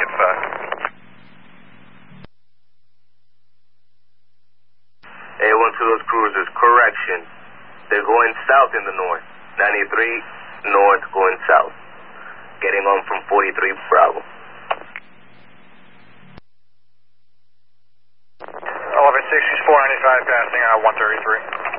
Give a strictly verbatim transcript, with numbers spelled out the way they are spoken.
five. A one to those cruisers, correction. They're going south in the north. ninety-three north going south. Getting on from forty-three Bravo. eleven sixty-four ninety-five passing out one thirty-three.